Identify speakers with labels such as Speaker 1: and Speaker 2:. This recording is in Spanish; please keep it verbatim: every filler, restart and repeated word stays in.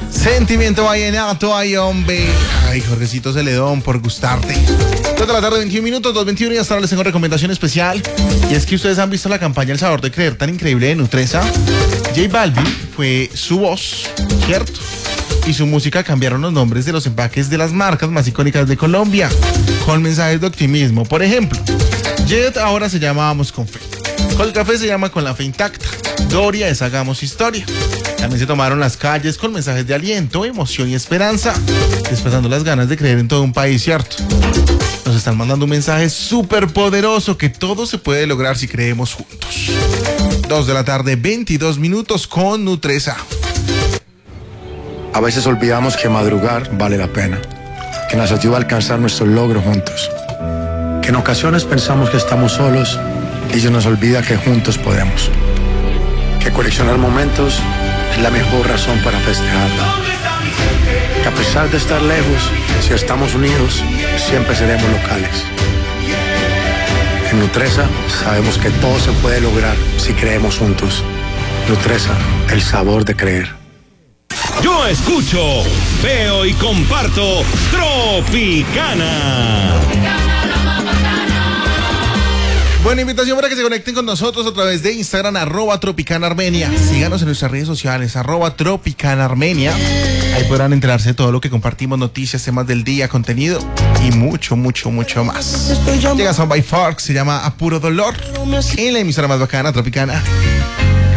Speaker 1: Sentimiento vallenato, ay hombre. Ay, Jorgecito Celedón, por gustarte. dos de la tarde, veintiún minutos, dos veintiuno, y hasta ahora les tengo recomendación especial. Y es que ustedes han visto la campaña El Sabor de Creer tan increíble de Nutresa. J Balvin fue su voz, ¿cierto? Y su música cambiaron los nombres de los empaques de las marcas más icónicas de Colombia, con mensajes de optimismo. Por ejemplo, Jet ahora se llama Vamos con Fe. Colcafé se llama Con la Fe Intacta. Doria es Hagamos Historia. También se tomaron las calles con mensajes de aliento, emoción y esperanza, despertando las ganas de creer en todo un país, ¿cierto? Nos están mandando un mensaje súper poderoso que todo se puede lograr si creemos juntos. dos de la tarde, veintidós minutos con Nutresa.
Speaker 2: A veces olvidamos que madrugar vale la pena, que nos ayuda a alcanzar nuestros logros juntos, que en ocasiones pensamos que estamos solos y se nos olvida que juntos podemos, que coleccionar momentos es la mejor razón para festejarlo, que a pesar de estar lejos, si estamos unidos, siempre seremos locales. En Nutresa sabemos que todo se puede lograr si creemos juntos. Nutresa, el sabor de creer.
Speaker 3: Yo escucho, veo y comparto Tropicana.
Speaker 1: Buena invitación para que se conecten con nosotros a través de Instagram, arroba Tropicana Armenia. Síganos en nuestras redes sociales, arroba Tropicana Armenia. Ahí podrán enterarse de todo lo que compartimos, noticias, temas del día, contenido y mucho, mucho, mucho más. Llega Son by Fork, se llama A Puro Dolor, en la emisora más bacana, Tropicana.